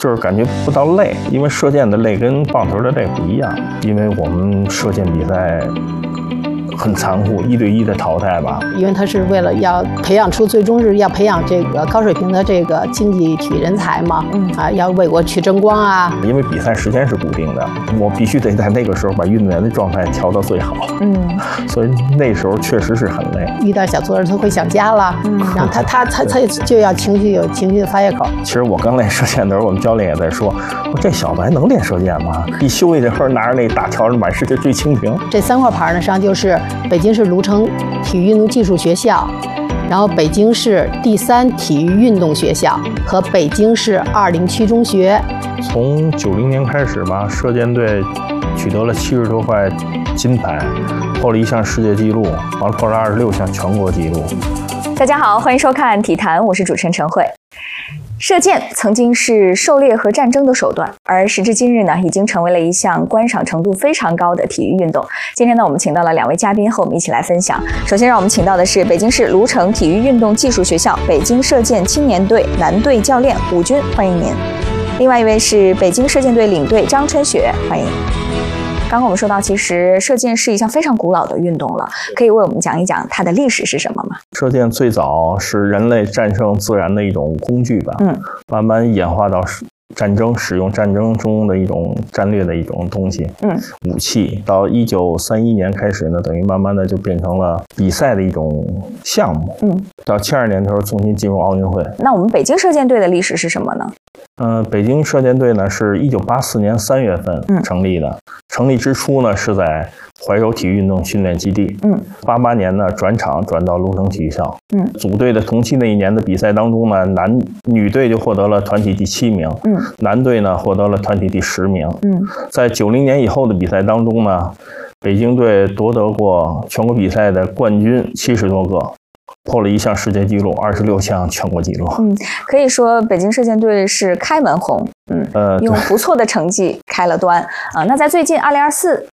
就是感觉不到累，因为射箭的累跟棒球的累不一样，因为我们射箭比赛很残酷，1对1的淘汰吧。 因为它是为了要培养出，最终是要培养这个高水平的这个竞技体育人才嘛。要为国去争光啊。 因为比赛时间是固定的，我必须得在那个时候把运动员的状态调到最好。所以那时候确实是很累。 遇到小挫折他会想家了，然后他就要有情绪的发泄口。 其实我刚练射箭的时候，我们教练也在说，这小子还能练射箭吗？一休息这会儿拿着那大条满世界追蜻蜓。 这3块牌呢，实际上就是北京市卢城体育运动技术学校，然后北京市第3体育运动学校和北京市207中学。 从90年开始吧，射箭队取得了70多块金牌，破了1项世界纪录，完了破了26项全国纪录。 大家好，欢迎收看体坛，我是主持人陈慧。射箭曾经是狩猎和战争的手段，而时至今日呢，已经成为了一项观赏程度非常高的体育运动。今天呢，我们请到了2位嘉宾和我们一起来分享。首先，让我们请到的是北京市卢城体育运动技术学校北京射箭青年队男队教练武军，欢迎您。另外一位是北京射箭队领队张春雪，欢迎。刚刚我们说到，其实射箭是一项非常古老的运动了，可以为我们讲一讲它的历史是什么吗？ 射箭最早是人类战胜自然的一种工具吧，慢慢演化到战争，使用战争中的一种战略的一种东西，武器。到1931年开始呢，等于慢慢的就变成了比赛的一种项目。到72年的时候重新进入奥运会。 那我们北京射箭队的历史是什么呢？ 北京射箭队呢是1984年3月份成立的，成立之初呢是在怀柔体育运动训练基地。88年呢转到卢城体育校。组队的同期那一年的比赛当中呢，女队就获得了团体第7名，男队呢获得了团体第10名。在90年以后的比赛当中呢，北京队夺得过全国比赛的冠军70多个。破了1项世界纪录，26项全国纪录。 可以说北京射箭队是开门红，用不错的成绩开了端。那在最近2024